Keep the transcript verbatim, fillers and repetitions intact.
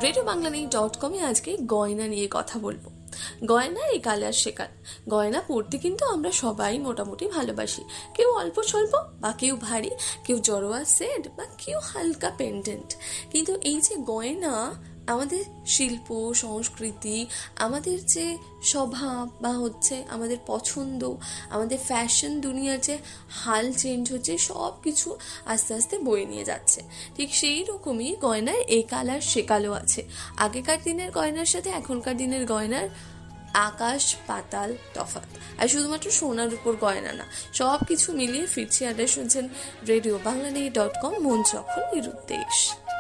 Radio Bangla নিয়ে dot কমে আজকে গয়না নিয়ে কথা বলবো। গয়না এই কালার শেখার গয়না পরতে কিন্তু আমরা সবাই মোটামুটি ভালোবাসি, কেউ অল্প স্বল্প বা কেউ ভারী, কেউ জড়োয়া সেট বা কেউ হালকা পেন্ডেন্ট। কিন্তু এই যে গয়না আমাদের শিল্প সংস্কৃতি, আমাদের যে স্বভাব বা হচ্ছে আমাদের পছন্দ, আমাদের ফ্যাশন দুনিয়ার যে হাল চেঞ্জ হচ্ছে, সব কিছু আস্তে আস্তে বয়ে নিয়ে যাচ্ছে। ঠিক সেই রকমই গয়নার এই কালার সেকালো আছে। আগেকার দিনের গয়নার সাথে এখনকার দিনের গয়নার আকাশ পাতাল তফাৎ। আর শুধুমাত্র সোনার উপর গয়না না, সব কিছু মিলিয়ে ফিরছি। আড্ডা শুনছেন রেডিও বাংলা নিয়ে ডট কম, মন যখন নিরুদ্দেশ।